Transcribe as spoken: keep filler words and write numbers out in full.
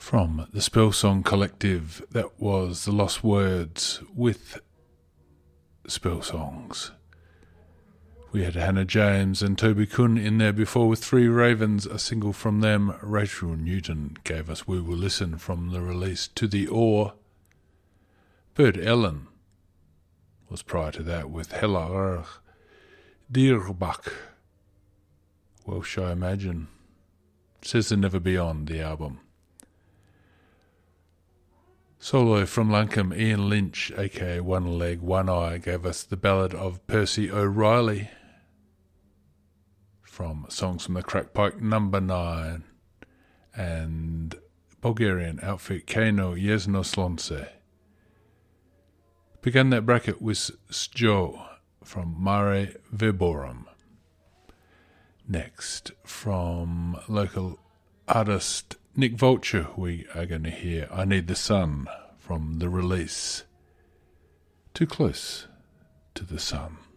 From the Spellsong Collective, that was The Lost Words with Spellsongs. We had Hannah James and Toby Kuhn in there before with Three Ravens, a single from them. Rachel Newton gave us We Will Listen from the release To the Oar. Bert Ellen was prior to that with Heller Dierbach. Welsh, I imagine. Says the Never Beyond, the album. Solo from Luncombe, Ian Lynch, aka One Leg, One Eye, gave us the ballad of Percy O'Reilly from Songs from the Crackpike number nine, and Bulgarian outfit Kano Jesno Slonce. Began that bracket with Sjo from Mare Verborum. Next, from local artist Nick Vulture, we are going to hear I Need the Sun from the release Too Close to the Sun.